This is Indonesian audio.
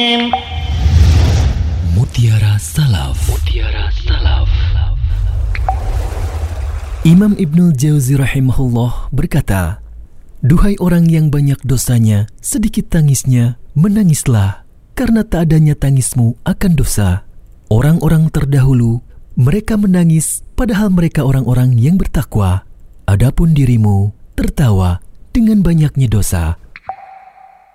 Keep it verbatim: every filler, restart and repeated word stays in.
Mutiara Salaf. Mutiara Salaf. Imam Ibnul Jauzi rahimahullah berkata, "Duhai orang yang banyak dosanya, sedikit tangisnya, menangislah, karena tak adanya tangismu akan dosa. Orang-orang terdahulu, mereka menangis padahal mereka orang-orang yang bertakwa. Adapun dirimu tertawa dengan banyaknya dosa."